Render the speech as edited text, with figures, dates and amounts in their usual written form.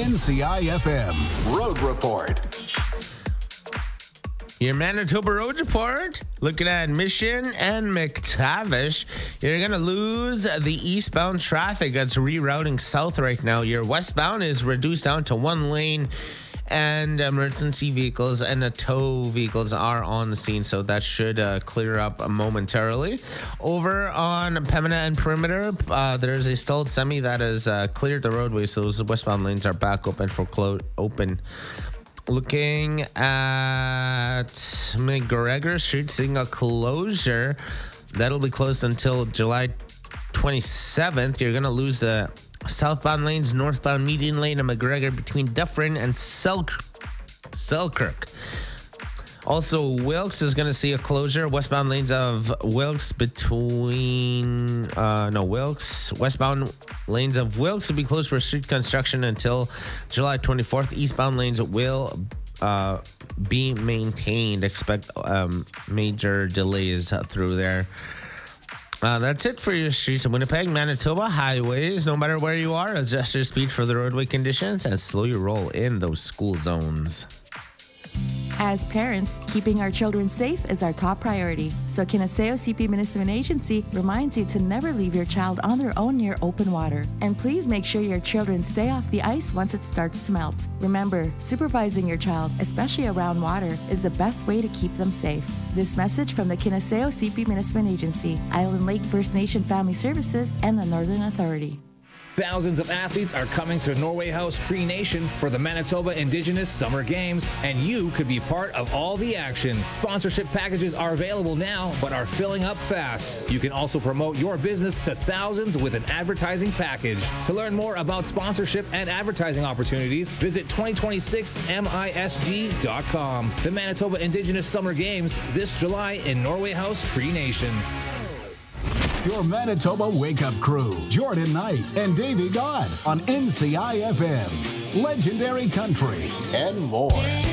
NCIFM Road Report. Your Manitoba Road Report, looking at Mission and McTavish. You're going to lose the eastbound traffic that's rerouting south right now. Your westbound is reduced down to one lane, and emergency vehicles and the tow vehicles are on the scene, so that should clear up momentarily. Over on Pembina and Perimeter, there's a stalled semi that has cleared the roadway, so those westbound lanes are back open for open. Looking at McGregor Street, seeing a closure. That'll be closed until July 27th. You're going to lose the southbound lanes, northbound median lane, and McGregor between Dufferin and Selkirk. Also, Wilkes is going to see a closure. Westbound lanes of Wilkes westbound lanes of Wilkes will be closed for street construction until July 24th. Eastbound lanes will be maintained. Expect major delays through there. That's it for your streets of Winnipeg, Manitoba highways. No matter where you are, adjust your speed for the roadway conditions and slow your roll in those school zones. As parents, keeping our children safe is our top priority. So Kinaseo CP Municipal Agency reminds you to never leave your child on their own near open water. And please make sure your children stay off the ice once it starts to melt. Remember, supervising your child, especially around water, is the best way to keep them safe. This message from the Kinaseo CP Municipal Agency, Island Lake First Nation Family Services, and the Northern Authority. Thousands of athletes are coming to Norway House Cree Nation for the Manitoba Indigenous Summer Games, and you could be part of all the action. Sponsorship packages are available now, but are filling up fast. You can also promote your business to thousands with an advertising package. To learn more about sponsorship and advertising opportunities, visit 2026misg.com. The Manitoba Indigenous Summer Games this July in Norway House Cree Nation. Your Manitoba Wake-Up Crew, Jordan Knight and Davey God on NCIFM. Legendary Country and more.